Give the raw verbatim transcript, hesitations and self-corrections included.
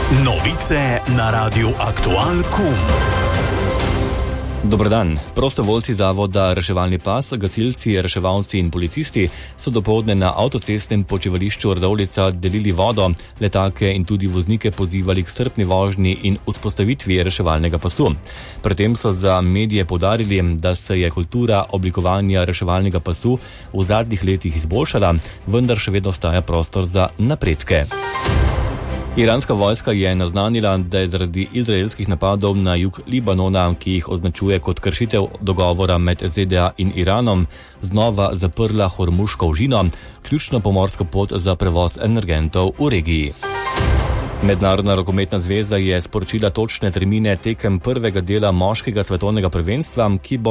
Novice na Radiu Aktual Kum. Dober dan. Prostovoljci zavoda Reševalni pas, gasilci, reševalci in policisti so dopoldne na avtocestnem počivališču Radovljica delili vodo, letake in tudi voznike pozivali k strpni vožnji in vzpostavitvi reševalnega pasu. Pri tem so za medije poudarili, da se je kultura oblikovanja reševalnega pasu v zadnjih letih izboljšala, vendar še vedno ostaja prostor za napredke. Iranska vojska je naznanila, da je zaradi izraelskih napadov na jug Libanona, ki jih označuje kot kršitev dogovora med Z D A in Iranom, znova zaprla Hormuško ožino, ključno pomorsko pot za prevoz energentov v regiji. Mednarodna rokometna zveza je sporočila točne termine tekem prvega dela moškega svetovnega prvenstva, ki bo